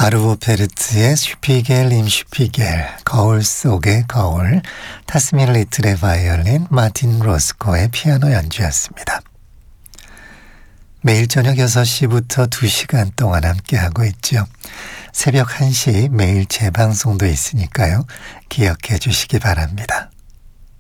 아르보 페르트의 슈피겔 임 슈피겔, 거울 속의 거울, 타스민 리틀의 바이올린, 마틴 로스코의 피아노 연주였습니다. 매일 저녁 6시부터 2시간 동안 함께하고 있죠. 새벽 1시 매일 재방송도 있으니까요. 기억해 주시기 바랍니다.